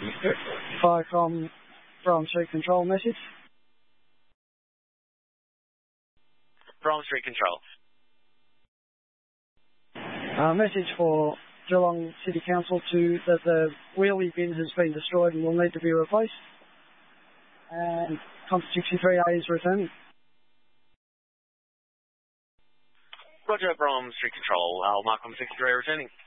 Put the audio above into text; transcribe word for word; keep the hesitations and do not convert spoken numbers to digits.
Fire from, from Street Control message. From Street Control. Uh, message for Geelong City Council to that the wheelie bin has been destroyed and will need to be replaced. And Comp sixty-three A is returning. Roger, from Street Control. I'll mark Comp sixty-three returning.